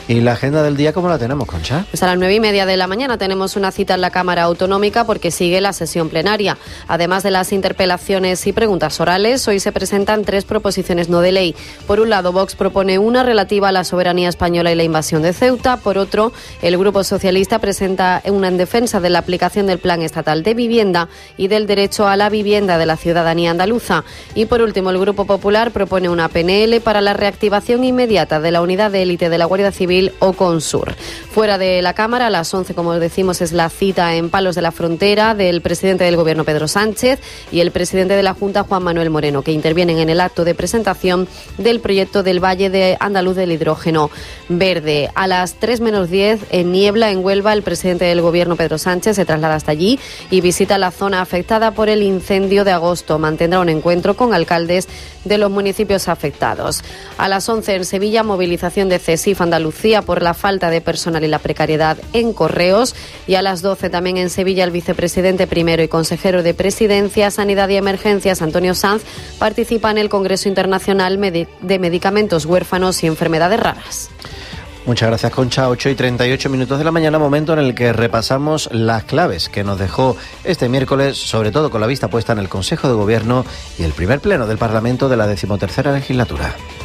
¿Y la agenda del día cómo la tenemos, Concha? Pues a las 9:30 de la mañana tenemos una cita en la Cámara Autonómica porque sigue la sesión plenaria. Además de las interpelaciones y preguntas orales, hoy se presentan 3 proposiciones no de ley. Por un lado, Vox propone una relativa a la soberanía española y la invasión de Ceuta. Por otro, el Grupo Socialista presenta una en defensa de la aplicación del Plan Estatal de Vivienda y del derecho a la vivienda de la ciudadanía andaluza. Y por último, el Grupo Popular propone una PNL para la reactivación inmediata de la unidad de élite de la Guardia Civil o Consur. Fuera de la Cámara, a las 11, como decimos, es la cita en Palos de la Frontera del presidente del Gobierno, Pedro Sánchez, y el presidente de la Junta, Juan Manuel Moreno, que intervienen en el acto de presentación del proyecto del Valle de Andaluz del Hidrógeno Verde. A las 3 menos 10, en Niebla, en Huelva, el presidente del Gobierno, Pedro Sánchez, se traslada hasta allí y visita la zona afectada por el incendio de agosto. Mantendrá un encuentro con alcaldes de los municipios afectados. A las 11, en Sevilla, movilización de CESIF Andalucía por la falta de personal y la precariedad en Correos. Y a las 12 también en Sevilla, el vicepresidente primero y consejero de Presidencia, Sanidad y Emergencias, Antonio Sanz, participa en el Congreso Internacional de Medicamentos Huérfanos y Enfermedades Raras. Muchas gracias, Concha. 8:38 de la mañana, momento en el que repasamos las claves que nos dejó este miércoles, sobre todo con la vista puesta en el Consejo de Gobierno y el primer pleno del Parlamento de la 13ª legislatura.